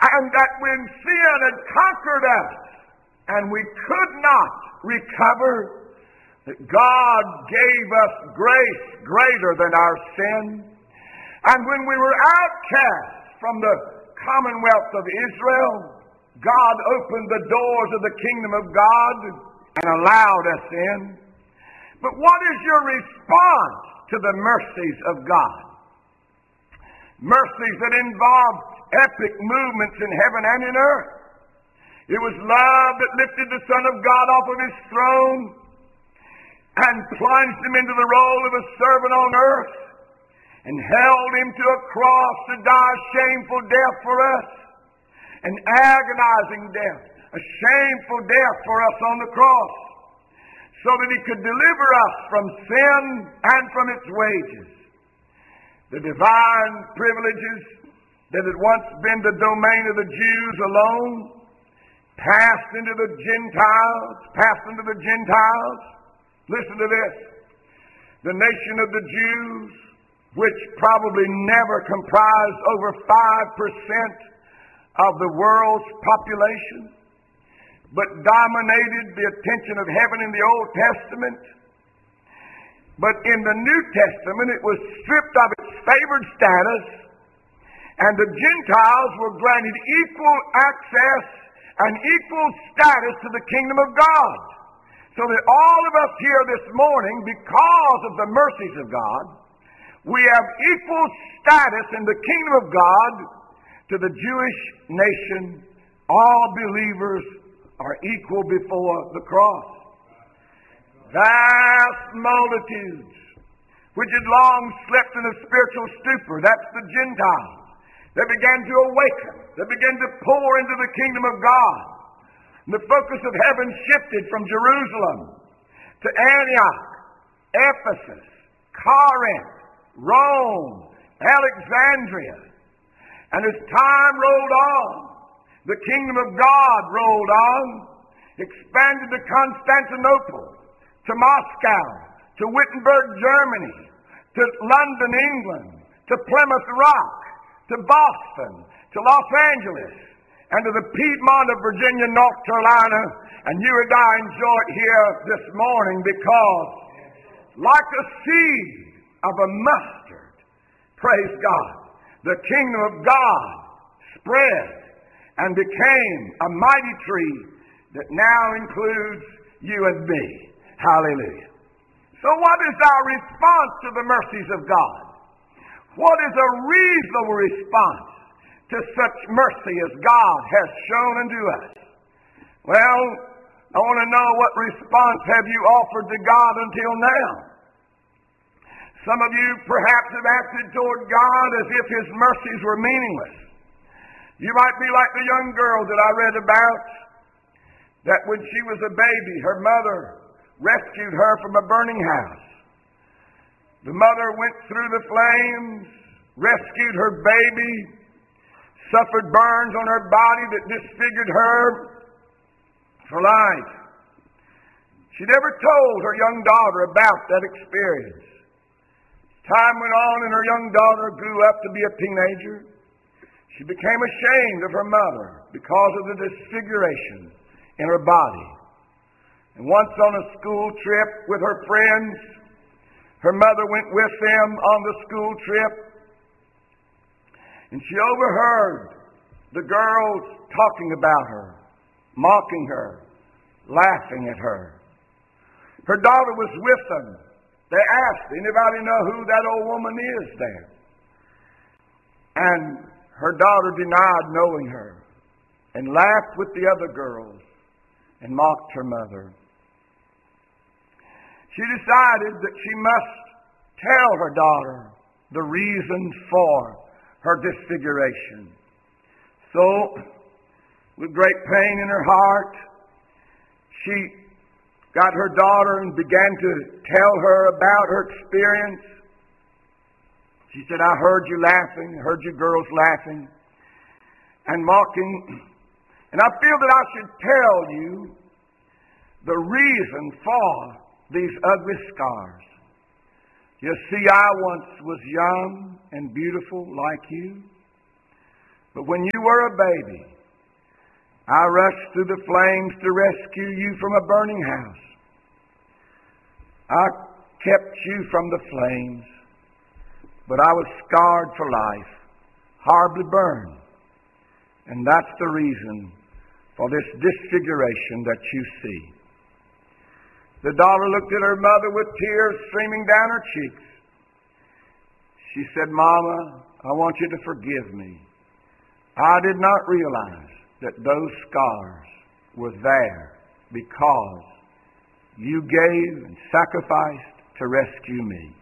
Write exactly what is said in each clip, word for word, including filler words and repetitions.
And that when sin had conquered us and we could not recover, that God gave us grace greater than our sin. And when we were outcast from the commonwealth of Israel, God opened the doors of the kingdom of God and allowed us in. But what is your response to the mercies of God? Mercies that involve epic movements in heaven and in earth. It was love that lifted the Son of God off of his throne and plunged him into the role of a servant on earth and held him to a cross to die a shameful death for us, an agonizing death, a shameful death for us on the cross, so that he could deliver us from sin and from its wages. The divine privileges that had once been the domain of the Jews alone passed into the Gentiles, passed into the Gentiles. Listen to this. The nation of the Jews, which probably never comprised over five percent of the world's population, but dominated the attention of heaven in the Old Testament. But in the New Testament, it was stripped of its favored status, and the Gentiles were granted equal access and equal status to the kingdom of God. So that all of us here this morning, because of the mercies of God, we have equal status in the kingdom of God to the Jewish nation. All believers are equal before the cross. Vast multitudes, which had long slept in a spiritual stupor, that's the Gentiles, they began to awaken. They began to pour into the kingdom of God. The focus of heaven shifted from Jerusalem to Antioch, Ephesus, Corinth, Rome, Alexandria. And as time rolled on, the kingdom of God rolled on, expanded to Constantinople, to Moscow, to Wittenberg, Germany, to London, England, to Plymouth Rock, to Boston, to Los Angeles, and to the Piedmont of Virginia, North Carolina. And you and I enjoy it here this morning because, like a seed of a mustard, praise God, the kingdom of God spread and became a mighty tree that now includes you and me. Hallelujah. So what is our response to the mercies of God? What is a reasonable response to such mercy as God has shown unto us? Well, I want to know, what response have you offered to God until now? Some of you perhaps have acted toward God as if his mercies were meaningless. You might be like the young girl that I read about, that when she was a baby, her mother rescued her from a burning house. The mother went through the flames, rescued her baby, suffered burns on her body that disfigured her for life. She never told her young daughter about that experience. Time went on and her young daughter grew up to be a teenager. She became ashamed of her mother because of the disfiguration in her body. And once on a school trip with her friends, her mother went with them on the school trip, and she overheard the girls talking about her, mocking her, laughing at her. Her daughter was with them. They asked, anybody know who that old woman is there? And her daughter denied knowing her and laughed with the other girls and mocked her mother. She decided that she must tell her daughter the reason for her disfiguration. So, with great pain in her heart, she got her daughter and began to tell her about her experience. She said, I heard you laughing, I heard you girls laughing and mocking, and I feel that I should tell you the reason for these ugly scars. You see, I once was young and beautiful like you. But when you were a baby, I rushed through the flames to rescue you from a burning house. I kept you from the flames, but I was scarred for life, horribly burned. And that's the reason for this disfiguration that you see. The daughter looked at her mother with tears streaming down her cheeks. She said, Mama, I want you to forgive me. I did not realize that those scars were there because you gave and sacrificed to rescue me.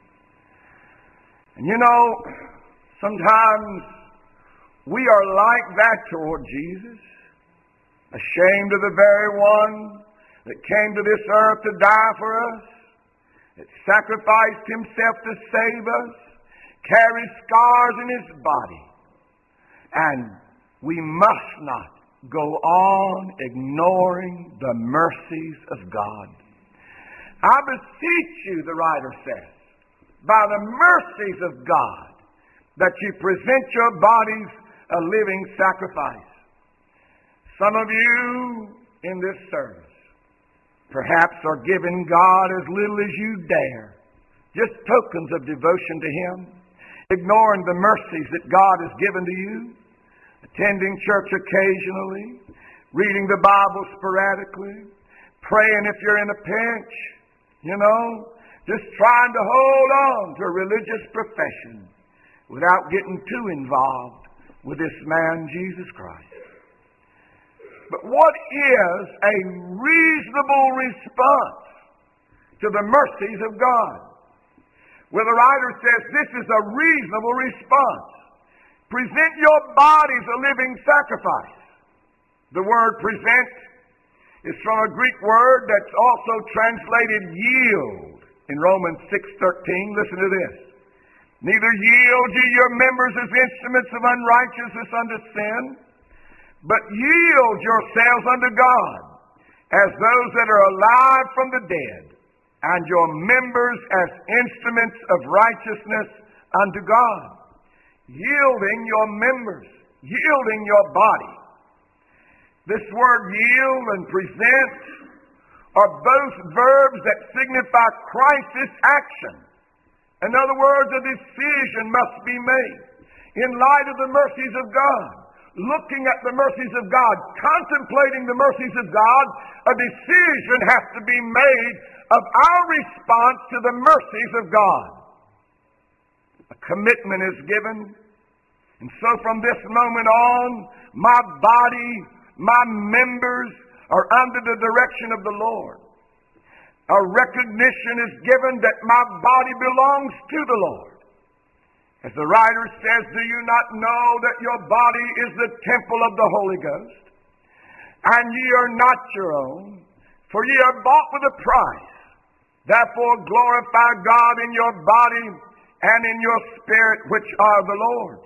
And you know, sometimes we are like that toward Jesus, ashamed of the very one that came to this earth to die for us, that sacrificed himself to save us, carries scars in his body. And we must not go on ignoring the mercies of God. I beseech you, the writer says, by the mercies of God, that you present your bodies a living sacrifice. Some of you in this service perhaps are giving God as little as you dare, just tokens of devotion to Him, ignoring the mercies that God has given to you, attending church occasionally, reading the Bible sporadically, praying if you're in a pinch, you know, just trying to hold on to a religious profession without getting too involved with this man, Jesus Christ. But what is a reasonable response to the mercies of God? Well, the writer says this is a reasonable response. Present your bodies a living sacrifice. The word present is from a Greek word that's also translated yield in Romans six thirteen. Listen to this. Neither yield ye your members as instruments of unrighteousness unto sin, but yield yourselves unto God as those that are alive from the dead, and your members as instruments of righteousness unto God. Yielding your members, yielding your body. This word yield and present are both verbs that signify crisis action. In other words, a decision must be made in light of the mercies of God. Looking at the mercies of God, contemplating the mercies of God, a decision has to be made of our response to the mercies of God. A commitment is given. And so from this moment on, my body, my members are under the direction of the Lord. A recognition is given that my body belongs to the Lord. As the writer says, do you not know that your body is the temple of the Holy Ghost? And ye are not your own, for ye are bought with a price. Therefore glorify God in your body and in your spirit, which are the Lord's.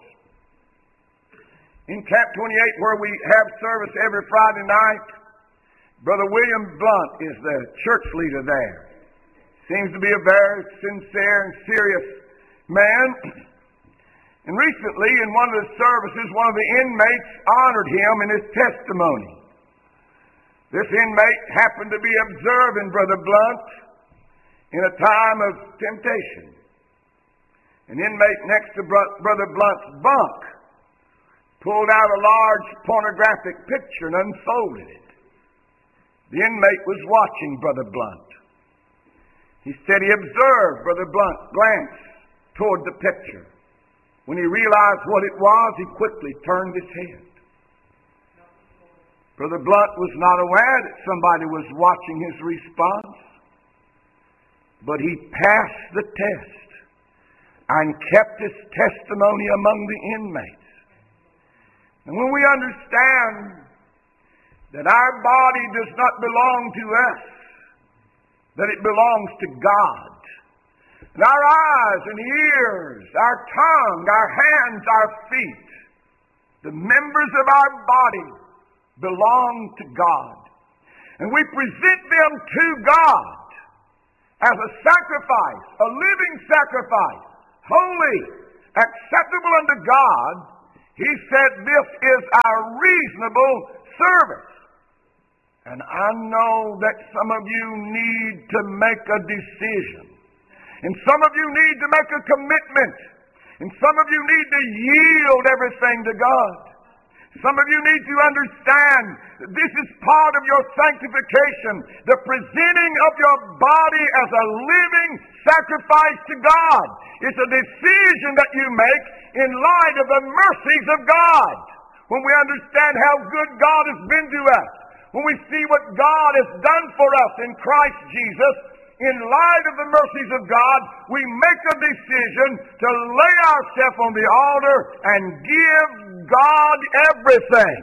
In Camp twenty-eight, where we have service every Friday night, Brother William Blunt is the church leader there. Seems to be a very sincere and serious man. And recently, in one of the services, one of the inmates honored him in his testimony. This inmate happened to be observing Brother Blunt in a time of temptation. An inmate next to Brother Blunt's bunk pulled out a large pornographic picture and unfolded it. The inmate was watching Brother Blunt. He said he observed Brother Blunt glance toward the picture. When he realized what it was, he quickly turned his head. Brother Blunt was not aware that somebody was watching his response, but he passed the test and kept his testimony among the inmates. And when we understand that our body does not belong to us, that it belongs to God, and our eyes and ears, our tongue, our hands, our feet, the members of our body belong to God. And we present them to God as a sacrifice, a living sacrifice, holy, acceptable unto God, He said, this is our reasonable service. And I know that some of you need to make a decision. And some of you need to make a commitment. And some of you need to yield everything to God. Some of you need to understand that this is part of your sanctification, the presenting of your body as a living sacrifice to God. It's a decision that you make in light of the mercies of God. When we understand how good God has been to us, when we see what God has done for us in Christ Jesus, in light of the mercies of God, we make a decision to lay ourselves on the altar and give God everything.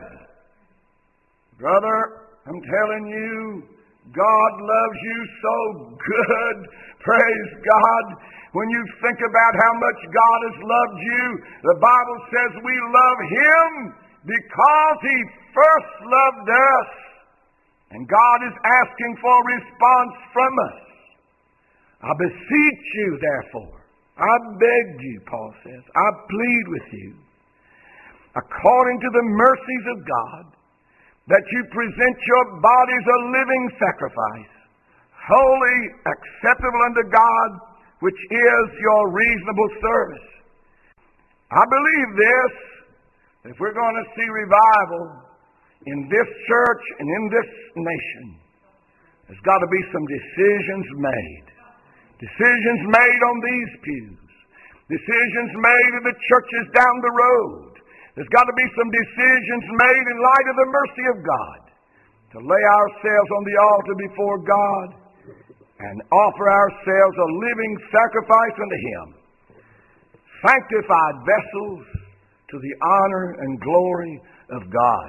Brother, I'm telling you, God loves you so good. Praise God. When you think about how much God has loved you, the Bible says we love Him because He first loved us. And God is asking for a response from us. I beseech you, therefore, I beg you, Paul says, I plead with you, according to the mercies of God, that you present your bodies a living sacrifice, holy, acceptable unto God, which is your reasonable service. I believe this, if we're going to see revival in this church and in this nation, there's got to be some decisions made. Decisions made on these pews. Decisions made in the churches down the road. There's got to be some decisions made in light of the mercy of God to lay ourselves on the altar before God and offer ourselves a living sacrifice unto Him. Sanctified vessels to the honor and glory of God.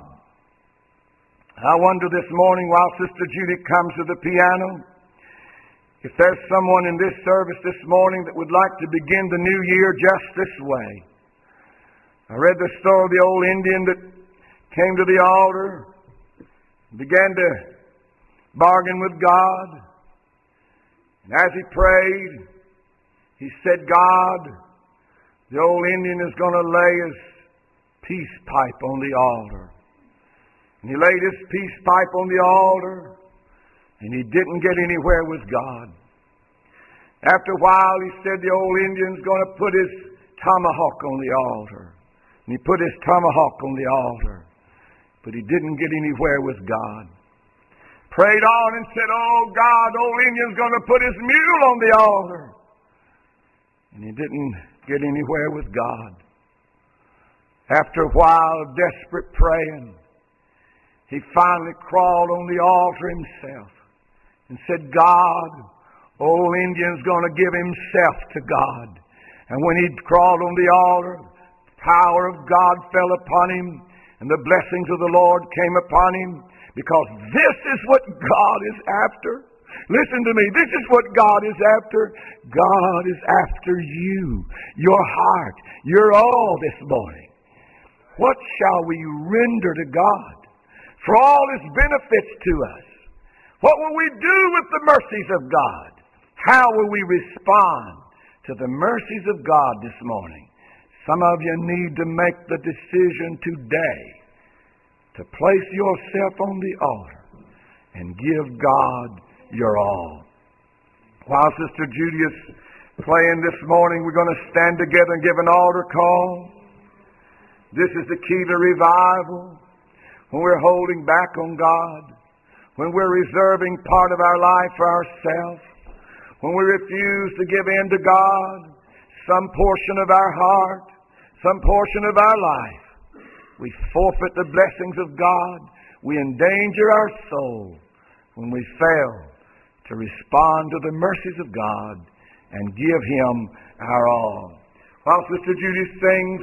I wonder this morning while Sister Judy comes to the piano, if there's someone in this service this morning that would like to begin the new year just this way. I read the story of the old Indian that came to the altar, began to bargain with God. And as he prayed, he said, God, the old Indian is going to lay his peace pipe on the altar. And he laid his peace pipe on the altar, and he didn't get anywhere with God. After a while, he said the old Indian's going to put his tomahawk on the altar. And he put his tomahawk on the altar, but he didn't get anywhere with God. Prayed on and said, oh God, old Indian's going to put his mule on the altar. And he didn't get anywhere with God. After a while of desperate praying, he finally crawled on the altar himself and said, God, old Indian's going to give himself to God. And when he crawled on the altar, the power of God fell upon him, and the blessings of the Lord came upon him, because this is what God is after. Listen to me, this is what God is after. God is after you, your heart, your all this morning. What shall we render to God for all His benefits to us? What will we do with the mercies of God? How will we respond to the mercies of God this morning? Some of you need to make the decision today to place yourself on the altar and give God your all. While Sister Judy is playing this morning, we're going to stand together and give an altar call. This is the key to revival. When we're holding back on God, when we're reserving part of our life for ourselves, when we refuse to give in to God some portion of our heart, some portion of our life, we forfeit the blessings of God. We endanger our soul when we fail to respond to the mercies of God and give Him our all. While Sister Judy sings.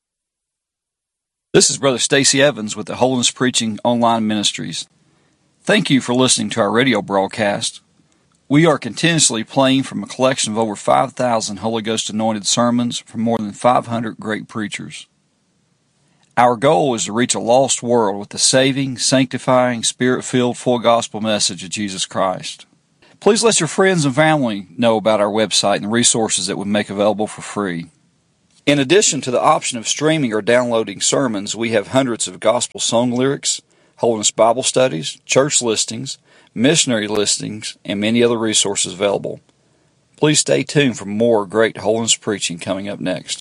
This is Brother Stacy Evans with the Holiness Preaching Online Ministries. Thank you for listening to our radio broadcast. We are continuously playing from a collection of over five thousand Holy Ghost anointed sermons from more than five hundred great preachers. Our goal is to reach a lost world with the saving, sanctifying, Spirit-filled, full gospel message of Jesus Christ. Please let your friends and family know about our website and the resources that we make available for free. In addition to the option of streaming or downloading sermons, we have hundreds of gospel song lyrics, Holiness Bible studies, church listings, missionary listings, and many other resources available. Please stay tuned for more great holiness preaching coming up next.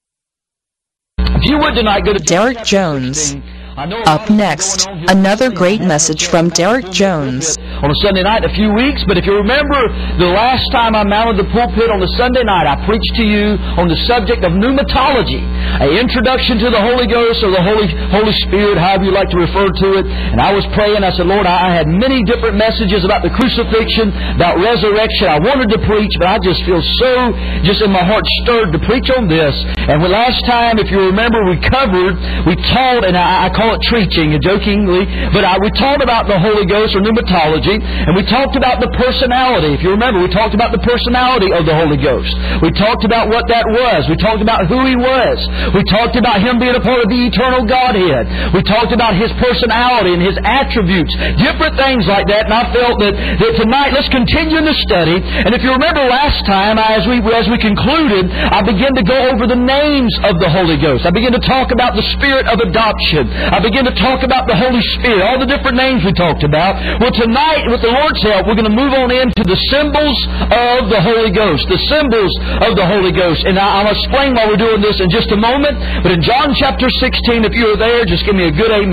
If you would tonight go to Derek Jones. Up next, another great message from Derek Jones. On a Sunday night in a few weeks, but if you remember the last time I mounted the pulpit on the Sunday night, I preached to you on the subject of pneumatology, an introduction to the Holy Ghost or the Holy Holy Spirit, however you like to refer to it. And I was praying, I said, Lord, I had many different messages about the crucifixion, about resurrection. I wanted to preach, but I just feel so, just in my heart stirred to preach on this. And the last time, if you remember, we covered, we taught, and I, I call it preaching, jokingly, but I, we talked about the Holy Ghost or pneumatology, and we talked about the personality. If you remember, we talked about the personality of the Holy Ghost. We talked about what that was. We talked about who He was. We talked about Him being a part of the eternal Godhead. We talked about His personality and His attributes, different things like that, and I felt that, that tonight, let's continue in the study. And if you remember last time, as we, as we concluded, I began to go over the names of the Holy Ghost. I began to talk about the Spirit of adoption. I began to talk about the Holy Spirit, all the different names we talked about. Well, tonight, with the Lord's help, we're going to move on into the symbols of the Holy Ghost. The symbols of the Holy Ghost. And I'll explain why we're doing this in just a moment. But in John chapter sixteen, if you're there, just give me a good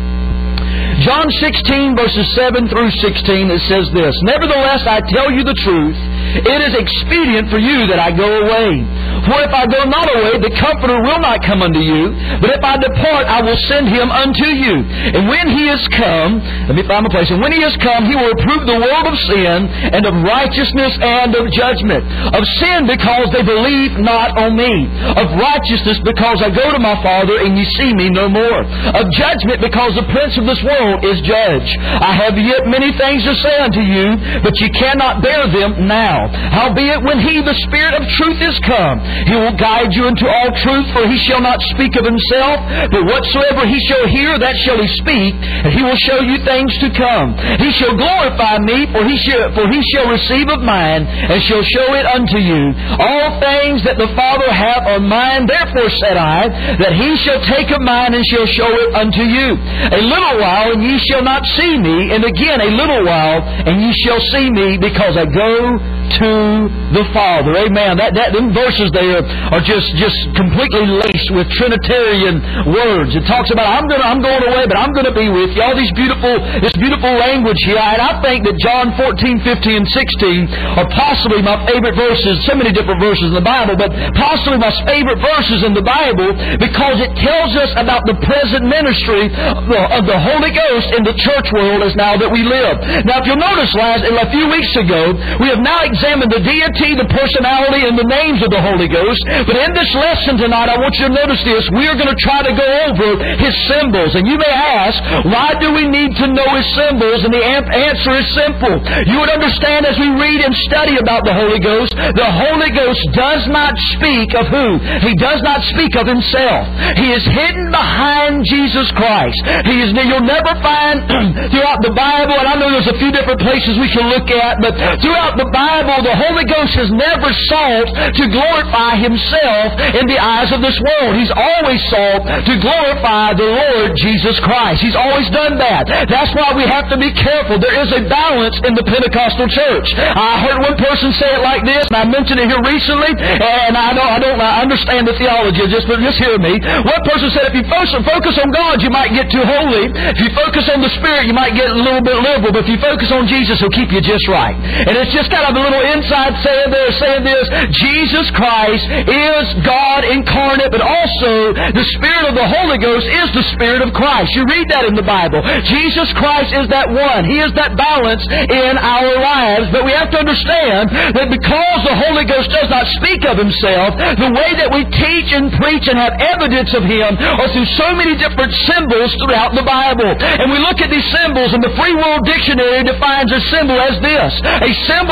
amen. John sixteen, verses seven through sixteen, it says this, Nevertheless, I tell you the truth, it is expedient for you that I go away. For if I go not away, the Comforter will not come unto you. But if I depart, I will send Him unto you. And when He is come, let me find my place. And when He is come, He will reprove the world of sin, and of righteousness, and of judgment. Of sin, because they believe not on me. Of righteousness, because I go to my Father, and ye see me no more. Of judgment, because the prince of this world is judged. I have yet many things to say unto you, but ye cannot bear them now. Howbeit, when He, the Spirit of truth, is come, He will guide you into all truth, for He shall not speak of Himself, but whatsoever He shall hear, that shall He speak, and He will show you things to come. He shall glorify me, for He shall, for He shall receive of mine, and shall show it unto you. All things that the Father hath are mine, therefore said I, that He shall take of mine, and shall show it unto you. A little while, and ye shall not see me, and again a little while, and ye shall see me, because I go to the Father. Amen. That, that them verses there are just, just completely laced with Trinitarian words. It talks about I'm going I'm going away, but I'm going to be with you. All these beautiful this beautiful language here. And I think that John fourteen, fifteen, and sixteen are possibly my favorite verses. So many different verses in the Bible, but possibly my favorite verses in the Bible because it tells us about the present ministry of the, of the Holy Ghost in the church world as now that we live. Now, if you'll notice, last a few weeks ago, we have now examined the deity, the personality, and the names of the Holy Ghost. But in this lesson tonight, I want you to notice this. We are going to try to go over His symbols. And you may ask, why do we need to know His symbols? And the answer is simple. You would understand as we read and study about the Holy Ghost, the Holy Ghost does not speak of who? He does not speak of Himself. He is hidden behind Jesus Christ. He is, you'll never find throughout the Bible, and I know there's a few different places we can look at, but throughout the Bible, the Holy Ghost has never sought to glorify Himself in the eyes of this world. He's always sought to glorify the Lord Jesus Christ. He's always done that. That's why we have to be careful. There is a balance in the Pentecostal church. I heard one person say it like this, and I mentioned it here recently, and I don't, I don't I understand the theology, just, but just hear me. One person said if you focus on God, you might get too holy. If you focus on the Spirit, you might get a little bit liberal, but if you focus on Jesus, He'll keep you just right. And it's just kind of a little inside saying there, saying this, Jesus Christ is God incarnate, but also the Spirit of the Holy Ghost is the Spirit of Christ. You read that in the Bible. Jesus Christ is that one. He is that balance in our lives. But we have to understand that because the Holy Ghost does not speak of Himself, the way that we teach and preach and have evidence of Him are through so many different symbols throughout the Bible. And we look at these symbols, and the Free World Dictionary defines a symbol as this. A symbol is something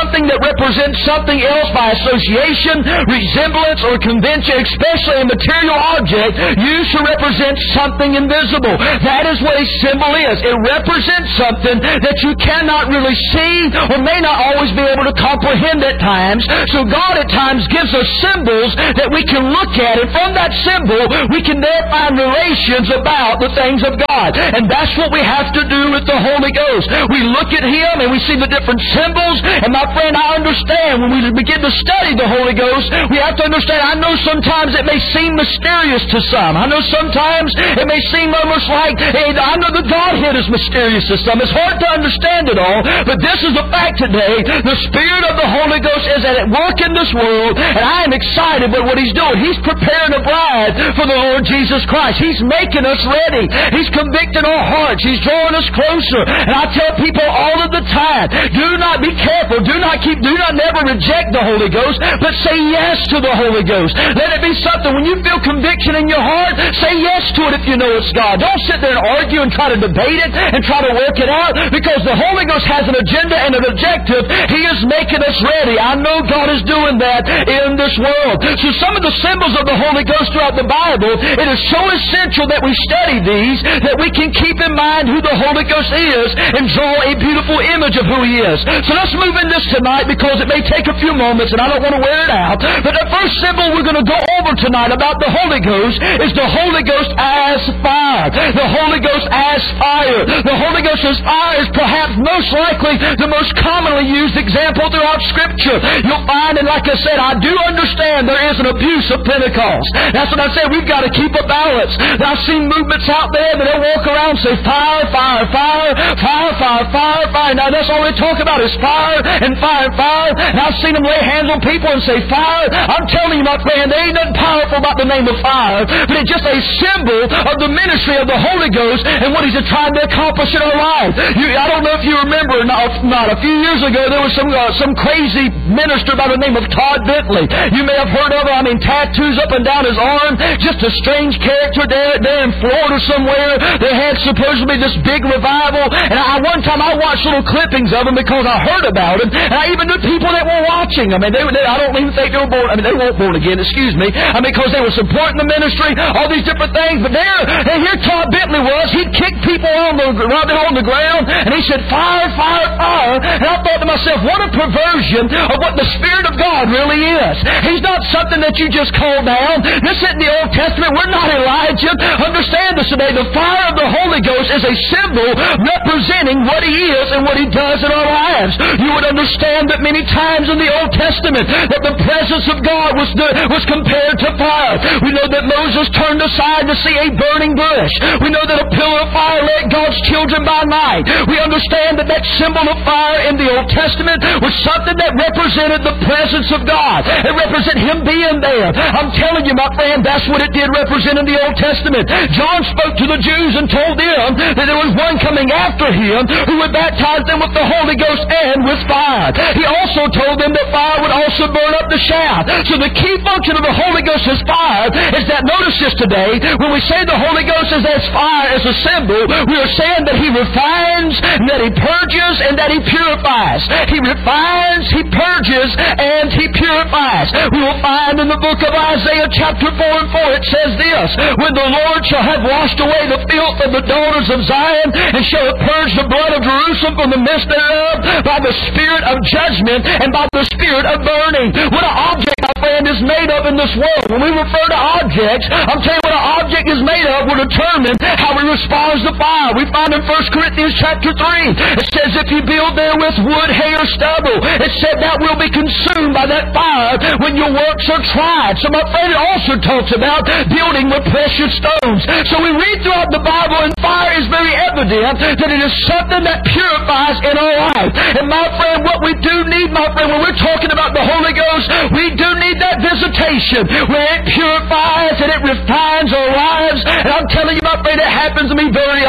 something that represents something else by association, resemblance, or convention, especially a material object used to represent something invisible. That is what a symbol is. It represents something that you cannot really see or may not always be able to comprehend at times. So God at times gives us symbols that we can look at, and from that symbol we can there find relations about the things of God. And that's what we have to do with the Holy Ghost. We look at Him and we see the different symbols, and my friend, I understand when we begin to study the Holy Ghost, we have to understand, I know sometimes it may seem mysterious to some. I know sometimes it may seem almost like, hey, I know the Godhead is mysterious to some. It's hard to understand it all, but this is a fact today. The Spirit of the Holy Ghost is at work in this world, and I am excited about what He's doing. He's preparing a bride for the Lord Jesus Christ. He's making us ready. He's convicting our hearts. He's drawing us closer. And I tell people all of the time, do not be careful. Do not keep, do not never reject the Holy Ghost, but say yes to the Holy Ghost. Let it be something. When you feel conviction in your heart, say yes to it if you know it's God. Don't sit there and argue and try to debate it and try to work it out, because the Holy Ghost has an agenda and an objective. He is making us ready. I know God is doing that in this world. So some of the symbols of the Holy Ghost throughout the Bible, it is so essential that we study these, that we can keep in mind who the Holy Ghost is and draw a beautiful image of who He is. So let's move in this tonight, because it may take a few moments and I don't want to wear it out. But the first symbol we're going to go over tonight about the Holy Ghost is the Holy Ghost as fire. The Holy Ghost as fire. The Holy Ghost as fire is perhaps most likely the most commonly used example throughout Scripture. You'll find, and like I said, I do understand there is an abuse of Pentecost. That's what I said. We've got to keep a balance. I've seen movements out there that they'll walk around and say fire, fire, fire, fire, fire, fire, fire. Now that's all they talk about is fire and fire and fire. And I've seen them lay hands on people and say fire. I'm telling you, my friend, there ain't nothing powerful about the name of fire, but it's just a symbol of the ministry of the Holy Ghost and what He's trying to accomplish in our life. You, I don't know if you remember, not, not a few years ago, there was some uh, some crazy minister by the name of Todd Bentley. You may have heard of him. I mean, tattoos up and down his arm. Just a strange character there, there in Florida somewhere. They had supposedly this big revival, and I, one time I watched little clippings of him because I heard about him, and I even knew people that were watching. I mean, they, they, I don't even think they were born. I mean, they weren't born again. Excuse me. I mean, because they were supporting the ministry, all these different things. But there, and here Todd Bentley was. He'd kick people on the right there on the ground, and he said, "Fire, fire, fire." And I thought to myself, what a perversion of what the Spirit of God really is. He's not something that you just call down. This isn't the Old Testament. We're not Elijah. Understand this today. The fire of the Holy Ghost is a symbol representing what He is and what He does in our lives. You would understand that many times in the Old Testament that the presence of God was the, was compared to fire. We know that Moses turned aside to see a burning bush. We know that a pillar of fire led God's children by night. We understand that that symbol of fire in the Old Testament was something that represented the presence of God. It represented Him being there. I'm telling you, my friend, that's what it did represent in the Old Testament. John spoke to the Jews and told them that there was one coming after him who would baptize them with the Holy Ghost and with fire. He also told them that fire would also burn up the shaft. So the key function of the Holy Ghost as fire is that, notice this today, when we say the Holy Ghost is as fire as a symbol, we are saying that He refines, and that He purges, and that He purifies. He refines, He purges, and He purifies. We will find in the book of Isaiah chapter four and four, it says this, "When the Lord shall have washed away the filth of the daughters of Zion, and shall have purged the blood of Jerusalem from the midst thereof, by the spirit of judgment and by the spirit of burning." What an object, my friend, is made of in this world. When we refer to objects, I'm telling you what an object is made of will determine how we respond to fire. We find in First Corinthians chapter three, it says, "If you build there with wood, hay, or stubble," it said that will be consumed by that fire when your works are tried. So my friend, it also talks about building with precious stones. So we read throughout the Bible, and fire is very evident that it is something that purifies in our life. And my friend, what we do need, my friend, when we're talking about the Holy Ghost, we do need that visitation where it purifies and it refines our lives. And I'm telling you, my friend, it happens to me very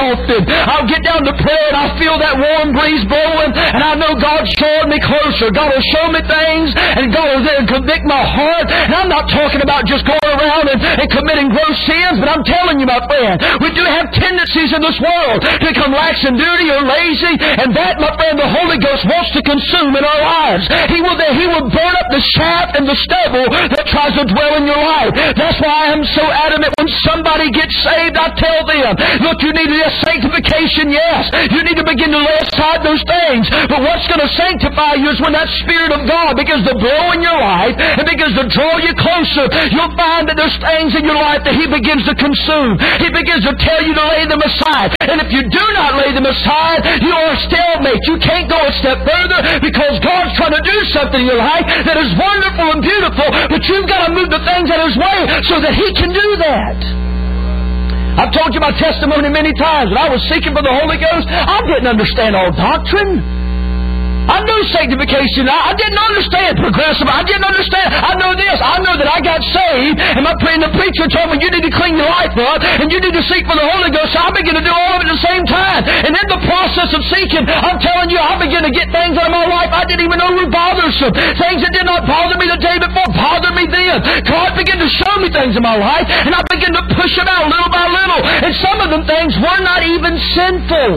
often. I'll get down to prayer and I feel that warm breeze blowing, and I know God's drawing me closer. God will show me things, and God will then convict my heart. And I'm not talking about just going around and, and committing gross sins, but I'm telling you, my friend, we do have tendencies in this world to become lax in duty or lazy, and that, my friend, the Holy Ghost wants to consume in our lives. He will, He will burn up the chaff and the stubble that tries to dwell in your life. That's why I'm so adamant when somebody gets saved, I tell them, look, you need a sanctification, yes. You need to begin to lay aside those things. But what's going to sanctify you is when that Spirit of God begins to blow in your life and begins to draw you closer. You'll find that there's things in your life that He begins to consume. He begins to tell you to lay them aside. And if you do not lay them aside, you are a stalemate. You can't go a step further because God's trying to do something in your life that is wonderful and beautiful, but you've got to move the things out of His way so that He can do that. I've told you my testimony many times. When I was seeking for the Holy Ghost, I didn't understand all doctrine. I knew sanctification. I, I didn't understand progressive. I didn't understand. I know this. I know that I got saved, and my and the preacher told me you need to clean your life up, and you need to seek for the Holy Ghost. So I began to do all of it at the same time. And in the process of seeking, I'm telling you, I began to get things out of my life I didn't even know were bothersome. Things that did not bother me the day before bothered me then. God began to show me things in my life, and I began to push them out little by little. And some of them things were not even sinful,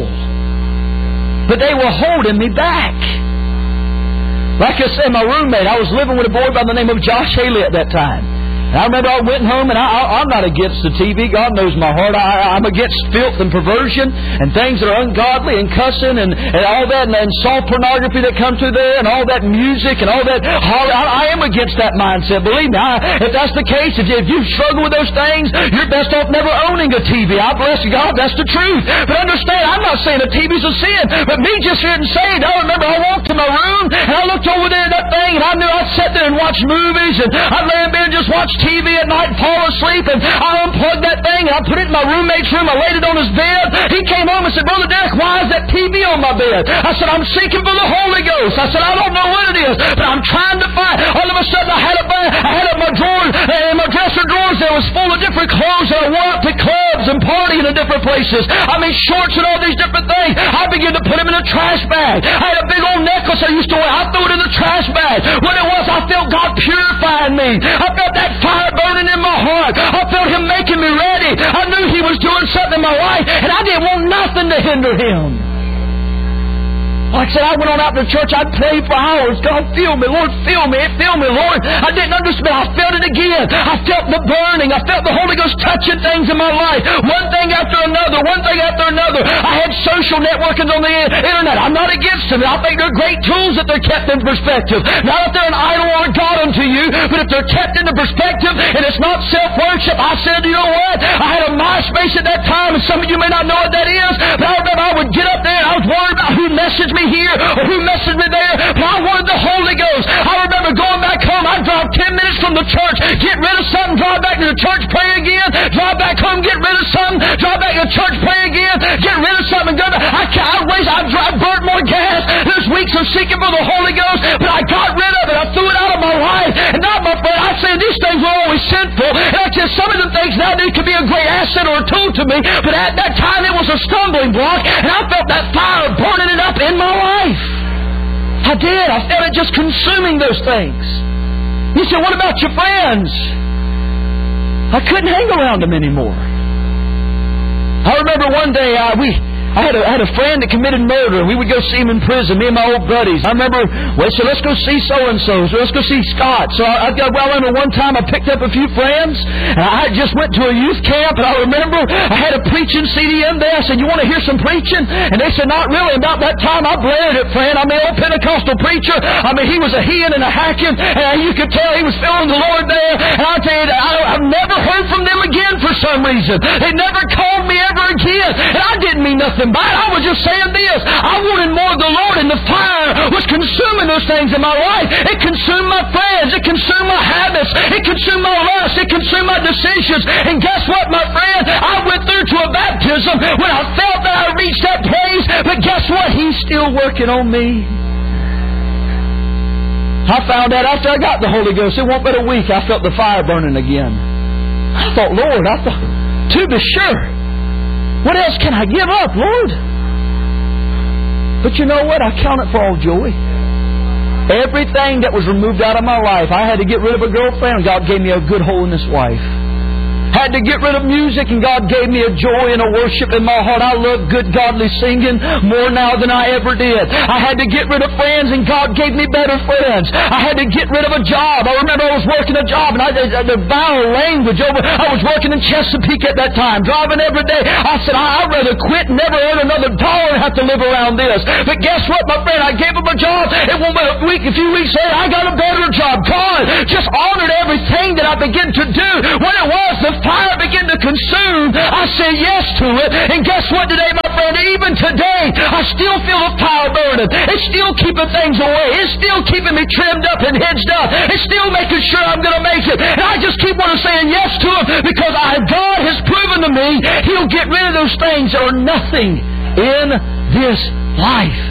but they were holding me back. Like I said, my roommate, I was living with a boy by the name of Josh Haley at that time. And I remember I went home, and I, I, I'm not against the T V. God knows my heart. I, I'm against filth and perversion and things that are ungodly and cussing and, and all that, and, and soft pornography that comes through there and all that music and all that. I, I am against that mindset. Believe me, I, if that's the case, if you, if you struggle with those things, you're best off never owning a T V. I bless God, that's the truth. But understand, I'm not saying a T V's a sin, but me just getting saved, I remember I walked to my room, and I looked over there at that thing, and I knew I'd sit there and watch movies, and I'd lay in bed and just watch T V at night and fall asleep, and I unplugged that thing, and I put it in my roommate's room. I laid it on his bed. He came home and said, Brother Derek, why is that T V on my bed? I said, I'm seeking for the Holy Ghost. I said, I don't know what it is, but I'm trying to find. All of a sudden, I had up, I had up my drawer, and my dresser drawers there was full of different clothes that I wore out to clubs and partying in different places. I mean, shorts and all these different things. I began to put them in a trash bag. I had a big old necklace I used to wear. I threw it in the trash bag. What it was, I felt God purifying me. I felt that fire burning in my heart. I felt Him making me ready. I knew He was doing something in my life, and I didn't want nothing to hinder Him. Like I said, I went on out to church. I'd pray for hours. God, fill me. Lord, fill me. Fill me, Lord. I didn't understand. I felt it again. I felt the burning. I felt the Holy Ghost touching things in my life. One thing after another. One thing after another. I had social networking on the internet. I'm not against them. I think they're great tools if they're kept in perspective. Not if they're an idol or a God unto you, but if they're kept into perspective and it's not self-worship. I said, you know what? I had a MySpace at that time, and some of you may not know what that is, but I remember I would get up there and I was worried about who messaged me here or who messaged me there, but I wanted the Holy Ghost. I remember going back home. I'd drive ten minutes from the church, get rid of something, drive back to the church, pray again, drive back home, get rid of something, drive back to the church, pray again, get rid of something, go back. I, I, waste, I, I burnt more gas. There's weeks of seeking for the Holy Ghost, but I got rid of it. I threw it out of my life. And now, my friend, I say these things were always sinful, and I said some of the things now they could be a great asset or a tool to me, but at that time it was a stumbling block, and I felt that fire burning it up in my life. I did. I felt it just consuming those things. You said, what about your friends? I couldn't hang around them anymore. I remember one day uh, we... I had, a, I had a friend that committed murder, and we would go see him in prison, me and my old buddies. I remember, well, so let's go see so-and-so, so let's go see Scott. So I, I, well, I remember one time I picked up a few friends, and I just went to a youth camp, and I remember I had a preaching C D in there. I said, you want to hear some preaching? And they said, not really. About that time, I blared it, friend. I mean, old Pentecostal preacher. I mean, he was a heeing and a hacking, and you could tell he was feeling the Lord there. And I'll tell you, I, I've never heard from them again for some reason. They never called me ever again, and I didn't mean nothing by it. I was just saying this. I wanted more of the Lord, and the fire was consuming those things in my life. It consumed my friends. It consumed my habits. It consumed my lust. It consumed my decisions. And guess what, my friend? I went through to a baptism when I felt that I reached that place. But guess what? He's still working on me. I found out after I got the Holy Ghost, it won't but a week, I felt the fire burning again. I thought, Lord, I thought, to be sure. What else can I give up, Lord? But you know what? I count it for all joy. Everything that was removed out of my life, I had to get rid of a girlfriend, God gave me a good holiness wife. Had to get rid of music, and God gave me a joy and a worship in my heart. I love good godly singing more now than I ever did. I had to get rid of friends, and God gave me better friends. I had to get rid of a job. I remember I was working a job, and I, the vile language over. I was working in Chesapeake at that time, driving every day. I said, I'd rather quit and never earn another dollar and have to live around this. But guess what, my friend? I gave him a job. It won't be a week, a few weeks later, I got a better job. God just honored everything that I began to do. When it was the fire began to consume, I said yes to it. And guess what today, my friend? Even today, I still feel the fire burning. It's still keeping things away. It's still keeping me trimmed up and hedged up. It's still making sure I'm going to make it. And I just keep on saying yes to it because I, God has proven to me He'll get rid of those things that are nothing in this life.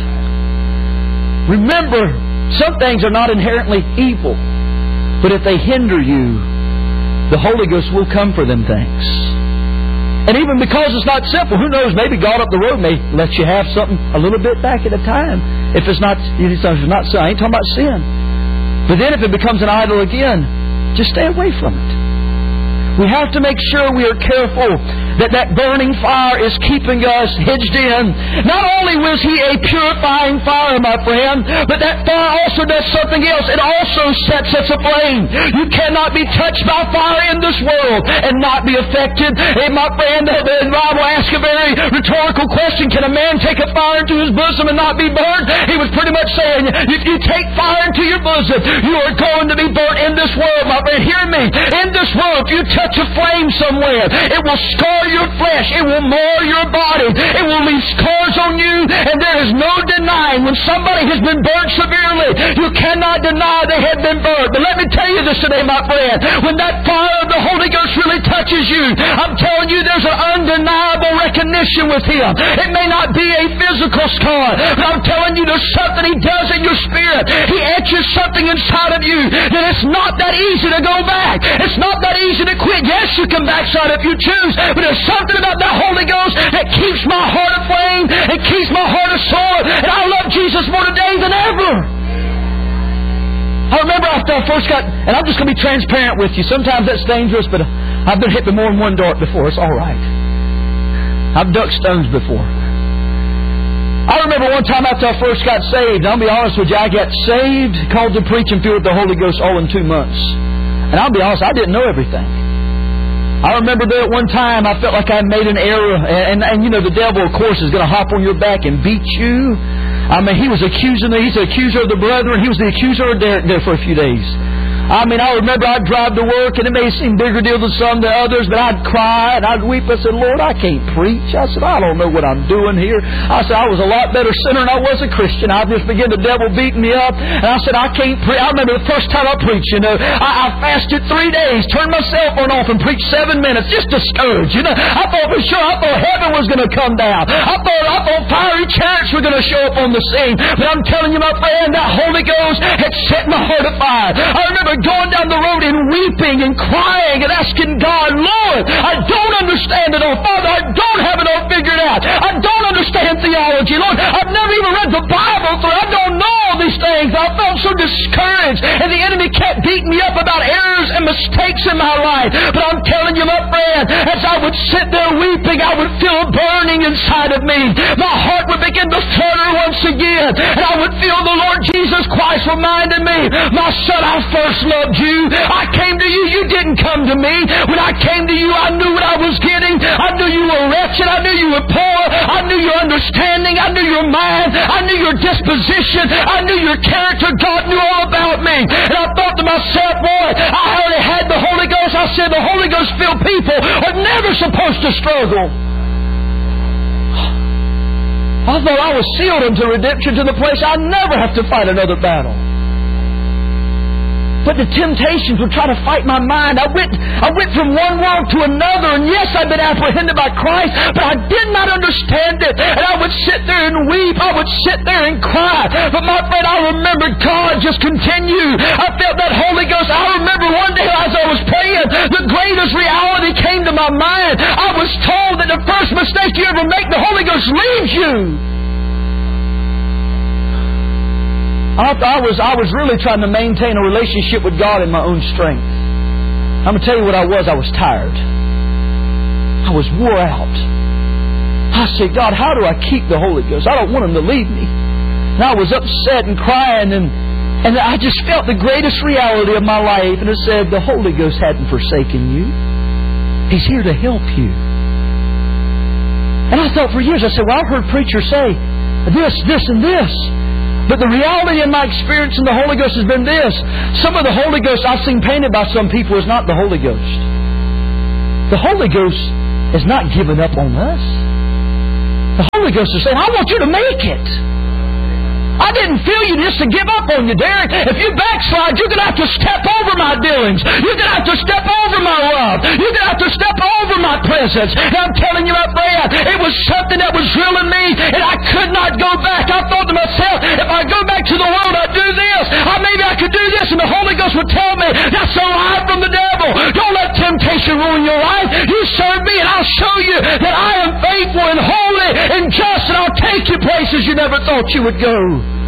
Remember, some things are not inherently evil, but if they hinder you, the Holy Ghost will come for them things. And even because it's not simple, who knows, maybe God up the road may let you have something a little bit back at a time. If it's not, if it's not sin, I ain't talking about sin. But then if it becomes an idol again, just stay away from it. We have to make sure we are careful that that burning fire is keeping us hedged in. Not only was He a purifying fire, my friend, but that fire also does something else. It also sets us aflame. You cannot be touched by fire in this world and not be affected. Hey, my friend, the Bible asks a very rhetorical question. Can a man take a fire into his bosom and not be burned? He was pretty much saying, if you take fire into your bosom, you are going to be burnt in this world, my friend. Hear me. In this world, if you touch a flame somewhere, it will scar your flesh. It will mar your body. It will leave scars on you. And there is no denying when somebody has been burnt severely. You cannot deny they have been burnt. But let me tell you this today, my friend. When that fire of the Holy Ghost really touches you, I'm telling you there's an undeniable recognition with Him. It may not be a physical scar, but I'm telling you there's something He does in your spirit. He etches something inside of you that it's not that easy to go back. It's not that easy to quit. Yes, you can backslide if you choose, but there's something about that Holy Ghost that keeps my heart aflame and keeps my heart asore, and I love Jesus more today than ever. I remember after I first got, and I'm just going to be transparent with you. Sometimes that's dangerous, but I've been hit with more than one dart before. It's all right. I've ducked stones before. I remember one time after I first got saved, I'll be honest with you, I got saved, called to preach and filled with the Holy Ghost all in two months. And I'll be honest, I didn't know everything. I remember there at one time I felt like I made an error, and, and, and you know the devil, of course, is going to hop on your back and beat you. I mean, he was accusing me. He's the accuser of the brethren. He was the accuser of Derek there for a few days. I mean, I remember I'd drive to work, and it may seem bigger deal than some to others, but I'd cry and I'd weep. I said, Lord, I can't preach. I said, I don't know what I'm doing here. I said, I was a lot better sinner than I was a Christian. I just began the devil beating me up, and I said, I can't preach. I remember the first time I preached, you know, I, I fasted three days, turned my cell phone off, and preached seven minutes, just discouraged. You know, I thought for sure, I thought heaven was going to come down. I thought, I thought fiery chariots were going to show up on the scene. But I'm telling you, my friend, that Holy Ghost had set my heart afire. I remember going down the road and weeping and crying and asking God, Lord, I don't understand it all. Father, I don't have it all figured out. I don't understand theology. Lord, I've never even read the Bible through. I don't know all these things. I felt so discouraged, and the enemy kept beating me up about errors and mistakes in my life. But I'm telling you, my friend, as I would sit there weeping, I would feel a burning inside of me. My heart would begin to flutter once again, and I would feel the Lord Jesus Christ reminding me, my son, I first loved you. I came to you. You didn't come to me. When I came to you, I knew what I was getting. I knew you were wretched. I knew you were poor. I knew your understanding. I knew your mind. I knew your disposition. I knew your character. God knew all about me. And I thought to myself, boy, I already had the Holy Ghost. I said the Holy Ghost-filled people are never supposed to struggle. I thought I was sealed unto redemption to the place I never have to fight another battle. But the temptations would try to fight my mind. I went, I went from one world to another, and yes, I've been apprehended by Christ, but I did not understand it. And I would sit there and weep. I would sit there and cry. But my friend, I remembered God just continued. I felt that Holy Ghost. I remember one day as I was praying, the greatest reality came to my mind. I was told that the first mistake you ever make, the Holy Ghost leaves you. I, I was I was really trying to maintain a relationship with God in my own strength. I'm going to tell you what I was. I was tired. I was wore out. I said, God, how do I keep the Holy Ghost? I don't want Him to leave me. And I was upset and crying, and, and I just felt the greatest reality of my life. And it said, the Holy Ghost hadn't forsaken you. He's here to help you. And I thought for years, I said, well, I've heard preachers say this, this, and this. But the reality in my experience in the Holy Ghost has been this. Some of the Holy Ghost I've seen painted by some people is not the Holy Ghost. The Holy Ghost is not giving up on us. The Holy Ghost is saying, I want you to make it. I didn't feel you just to give up on you, Derek. If you backslide, you're going to have to step over my dealings. You're going to have to step over my love. You're going to have to step over my presence. And I'm telling you, my friend, it was something that was real in me, and I could not go back. I thought to myself, if I go back to the world, I'd do this. Or maybe I could do this. And the Holy Ghost would tell me, that's a lie from the devil. Don't let temptation ruin your life. You serve me, and I'll show you that I am faithful and holy and just, and I'll take you places you never thought you would go.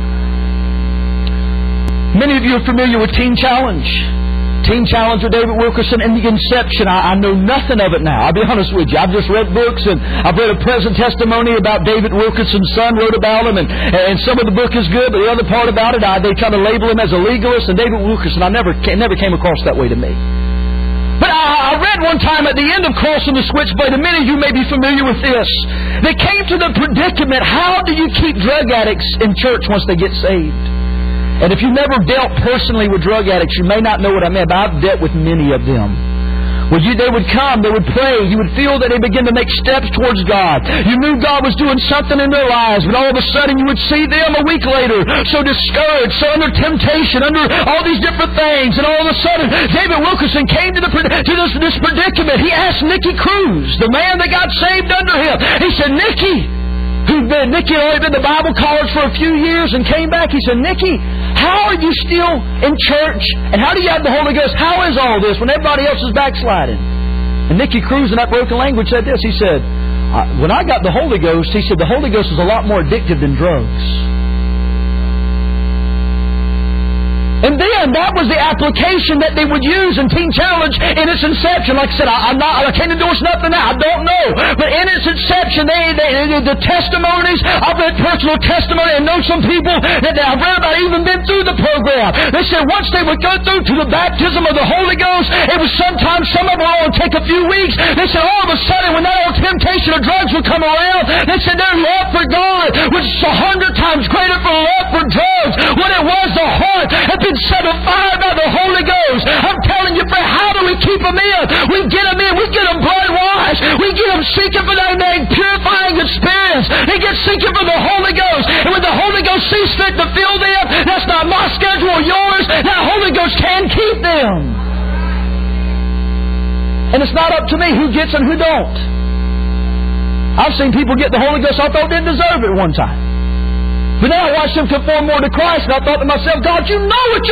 Many of you are familiar with Teen Challenge. Teen Challenge with David Wilkerson and the inception. I, I know nothing of it now. I'll be honest with you. I've just read books, and I've read a present testimony about David Wilkerson's son wrote about him, and, and some of the book is good, but the other part about it, I, they try to label him as a legalist, and David Wilkerson, I never, never came across that way to me. But I, I read one time at the end of Crossing the Switchblade, and many of you may be familiar with this. They came to the predicament, how do you keep drug addicts in church once they get saved? And if you've never dealt personally with drug addicts, you may not know what I mean, but I've dealt with many of them. Well, you, they would come, they would pray, you would feel that they begin to make steps towards God. You knew God was doing something in their lives, but all of a sudden you would see them a week later, so discouraged, so under temptation, under all these different things, and all of a sudden David Wilkerson came to, the, to this, this predicament. He asked Nicky Cruz, the man that got saved under him, he said, Nicky, who'd been, Nicky had only been to Bible college for a few years and came back. He said, Nicky, how are you still in church? And how do you have the Holy Ghost? How is all this when everybody else is backsliding? And Nicky Cruz in that broken language said this. He said, when I got the Holy Ghost, he said, the Holy Ghost is a lot more addictive than drugs. And then that was the application that they would use in Teen Challenge in its inception. Like I said, I, I'm not, I can't endorse nothing now. I don't know. But in its inception, they, they, the testimonies, I've read personal testimony and know some people that I've read about even been through the program. They said once they would go through to the baptism of the Holy Ghost, it was sometimes some of them would take a few weeks. They said all of a sudden when that old temptation of drugs would come around, they said their love for God was a hundred times greater for love for drugs. When it was the heart had been set afire by the Holy Ghost. I'm telling you, friend, how do we keep them in? We get them in. We get them blood washed. We get them seeking for that purifying experience. They get seeking for the Holy Ghost. And when the Holy Ghost sees fit to fill them, that's not my schedule or yours. That Holy Ghost can keep them. And it's not up to me who gets and who don't. I've seen people get the Holy Ghost I thought didn't deserve it one time. But now I watched them conform more to Christ, and I thought to myself, God, you know what